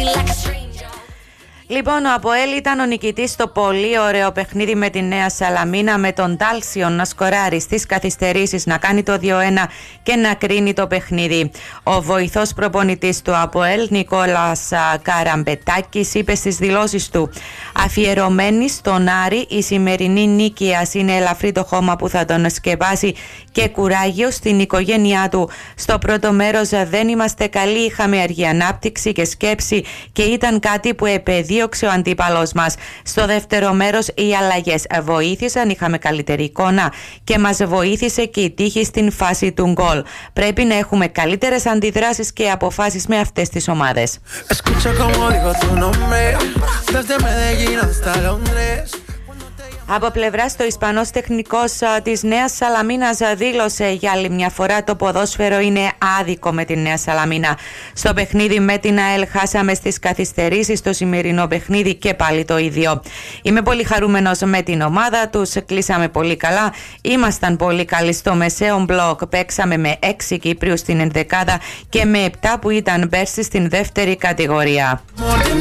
Λοιπόν, ο Αποέλ ήταν ο νικητής στο πολύ ωραίο παιχνίδι με τη Νέα Σαλαμίνα, με τον Τάλσιον να σκοράρει στις καθυστερήσεις, να κάνει το 2-1 και να κρίνει το παιχνίδι. Ο βοηθός προπονητής του Αποέλ, Νικόλας Καραμπετάκης, είπε στις δηλώσεις του: αφιερωμένη στον Άρη, η σημερινή νίκη ας είναι ελαφρύ το χώμα που θα τον σκεπάσει και κουράγιο στην οικογένειά του. Στο πρώτο μέρος δεν είμαστε καλοί, είχαμε αργή ανάπτυξη και σκέψη και ήταν κάτι που επεδίωξε ο αντίπαλος μας. Στο δεύτερο μέρος οι αλλαγές βοήθησαν, είχαμε καλύτερη εικόνα και μας βοήθησε και η τύχη στην φάση του γκολ. Πρέπει να έχουμε καλύτερες αντιδράσεις και αποφάσεις με αυτές τις ομάδες. Από πλευράς, το Ισπανός τεχνικός της Νέας Σαλαμίνας δήλωσε για άλλη μια φορά: το ποδόσφαιρο είναι άδικο με τη Νέα Σαλαμίνα. Στο παιχνίδι με την ΑΕΛ χάσαμε στις καθυστερήσεις, στο σημερινό παιχνίδι και πάλι το ίδιο. Είμαι πολύ χαρούμενος με την ομάδα τους, κλείσαμε πολύ καλά, ήμασταν πολύ καλοί στο μεσαίο μπλοκ, παίξαμε με 6 Κύπριους στην ενδεκάδα και με 7 που ήταν πέρσι στην δεύτερη κατηγορία.